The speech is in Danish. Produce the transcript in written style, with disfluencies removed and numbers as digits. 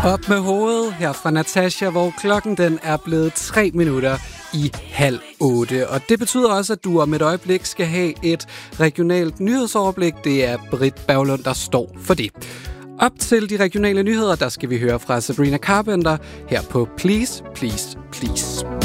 Op med hovedet her fra Natasha, hvor klokken den er blevet 3 minutter i 7:30. Og det betyder også, at du om et øjeblik skal have et regionalt nyhedsoverblik. Det er Britt Berglund, der står for det. Op til de regionale nyheder, der skal vi høre fra Sabrina Carpenter her på Please, Please, Please.